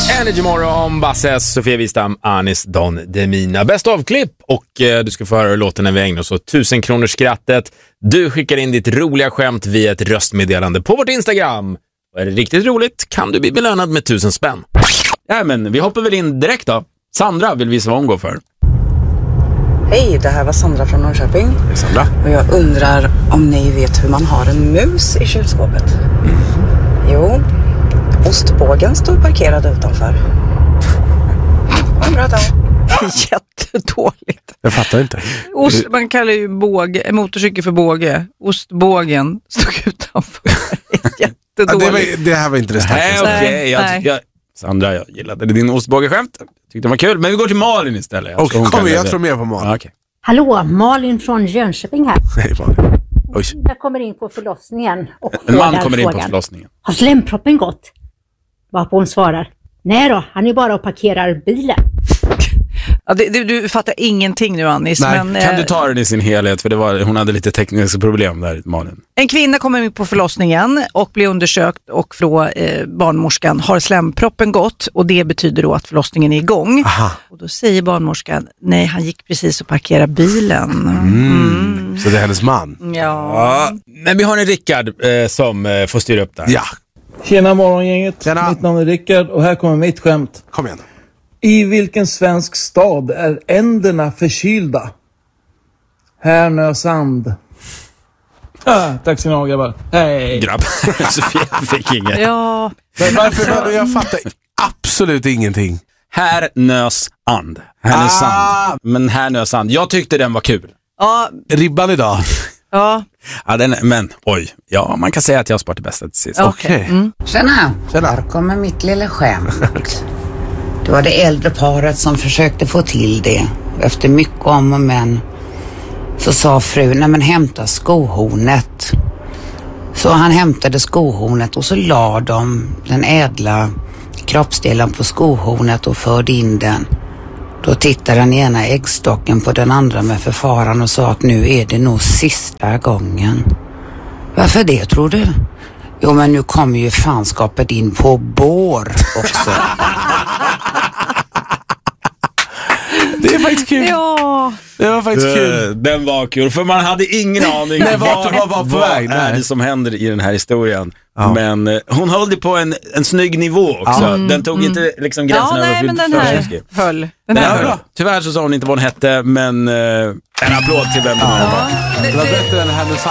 Energy Morgon, Basses, Sofia Wistam, Anis Don Demina. Bäst av klipp och du ska få höra låten när vi ägnar oss åt 1000 kronors skrattet. Du skickar in ditt roliga skämt via ett röstmeddelande på vårt Instagram. Och är det riktigt roligt kan du bli belönad med 1000 spänn. Ja, men vi hoppar väl in direkt då. Sandra vill visa vad hon går för. Hej, det här var Sandra från Norrköping. Hej Sandra. Och jag undrar om ni vet hur man har en mus i kylskåpet? Jo, ostbågen stod parkerad utanför. Bra dag. Jättedåligt. Jag fattar inte. Man kallar ju motorcykel för båge. Ostbågen stod utanför. Jättedåligt. Det här var inte det starkaste. Okej. Sandra, jag gillade din ostbågeskämt. Tyckte det var kul, men vi går till Malin istället. Och kom jag tror mer på Malin. Ja, okay. Hallå, Malin från Jönköping här. Hej Malin. Oj. Jag kommer in på förlossningen och en man kommer in på förlossningen. Har slemproppen gått? Varpå hon svarar: nej då, han är bara och parkerar bilen. Ja, du fattar ingenting nu, Anis. Nej, men, kan du ta den i sin helhet? För hon hade lite tekniska problem där, Malin. En kvinna kommer in på förlossningen och blir undersökt och barnmorskan har slemproppen gått och det betyder då att förlossningen är igång. Aha. Och då säger barnmorskan: nej, han gick precis och parkerade bilen. Så det är hennes man? Ja. Men vi har en Rickard som får styra upp där. Ja. Tjena morgongänget, Tjena. Mitt namn är Rickard och här kommer mitt skämt. Kom igen. I vilken svensk stad är änderna förkylda? Härnösand. Tack så mycket grabbar. Hej. Grabb, Sofia fick inget. Ja. Men varför? Jag fattar absolut ingenting. Härnösand. Härnösand. Men Härnösand. Jag tyckte den var kul. Ja. Ribban idag. Ja. Ja, men oj. Ja, man kan säga att jag har sparat det bästa till sist. Okej. Tjena, här kommer mitt lilla skämt. Det var det äldre paret som försökte få till det. Efter mycket om och men så sa frun: nej men hämta skohornet. Så han hämtade skohornet och så la de den ädla kroppsdelen på skohornet och förde in den. Då tittade den ena äggstocken på den andra med förfaran och sa att nu är det nog sista gången. Varför det, tror du? Jo, men nu kommer ju fanskapet in på bår också. Det är faktiskt kul. Ja. Det var faktiskt kul. Den var kul, för man hade ingen aning. Nej, vad är det som händer i den här historien. Ja. Men hon höll det på en snygg nivå också. Den tog inte liksom gränsen över. Nej, men den här höll. Den här höll. Tyvärr så sa hon inte vad hon hette, men en applåd till vem det var. Det var bättre än hennes